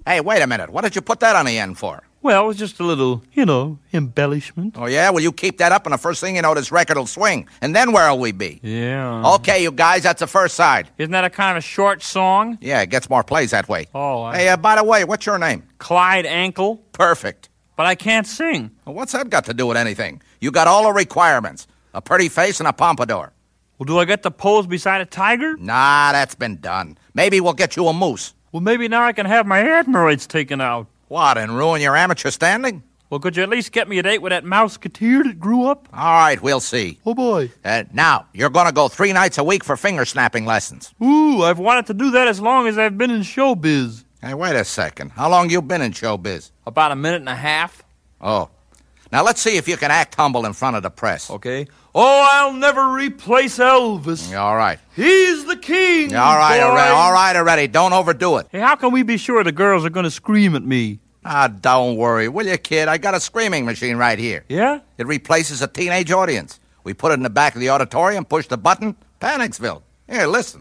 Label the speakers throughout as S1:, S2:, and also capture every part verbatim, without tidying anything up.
S1: Hey, wait a minute. What did you put that on the end for?
S2: Well, it was just a little, you know, embellishment.
S1: Oh, yeah? Well, you keep that up, and the first thing you know, this record will swing. And then where'll we be?
S2: Yeah.
S1: Okay, you guys, that's the first side.
S2: Isn't that a kind of short song?
S1: Yeah, it gets more plays that way.
S2: Oh, I...
S1: Hey, uh, by the way, what's your name?
S2: Clyde Ankle.
S1: Perfect.
S2: But I can't sing.
S1: Well, what's that got to do with anything? You got all the requirements. A pretty face and a pompadour.
S2: Well, do I get to pose beside a tiger?
S1: Nah, that's been done. Maybe we'll get you a moose.
S2: Well, maybe now I can have my admiroids taken out.
S1: What, and ruin your amateur standing?
S2: Well, could you at least get me a date with that mouseketeer that grew up?
S1: All right, we'll see.
S2: Oh, boy.
S1: Uh, now, you're going to go three nights a week for finger-snapping lessons.
S2: Ooh, I've wanted to do that as long as I've been in showbiz.
S1: Hey, wait a second. How long you been in showbiz?
S2: About a minute and a half.
S1: Oh. Now, let's see if you can act humble in front of the press.
S2: Okay. Oh, I'll never replace Elvis.
S1: All right.
S2: He's the king.
S1: All right,
S2: boy.
S1: already, all right, already. Don't overdo it.
S2: Hey, how can we be sure the girls are going to scream at me?
S1: Ah, don't worry, will you, kid? I got a screaming machine right here.
S2: Yeah?
S1: It replaces a teenage audience. We put it in the back of the auditorium, push the button, Panicsville. Here, listen.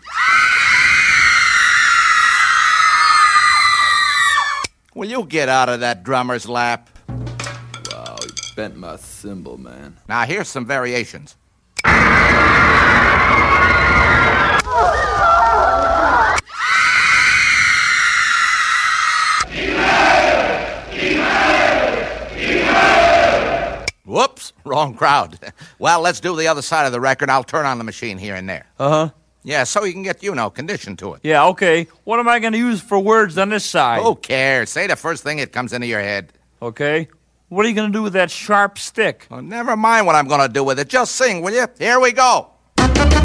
S1: Will you get out of that drummer's lap?
S3: Wow, he bent my cymbal, man.
S1: Now, here's some variations. Whoops, wrong crowd. Well, let's do the other side of the record. I'll turn on the machine here and there.
S2: Uh-huh.
S1: Yeah, so you can get, you know, conditioned to it.
S2: Yeah, okay. What am I going to use for words on this side?
S1: Who cares? Say the first thing that comes into your head.
S2: Okay. What are you going to do with that sharp stick?
S1: Oh, never mind what I'm going to do with it. Just sing, will you? Here we go.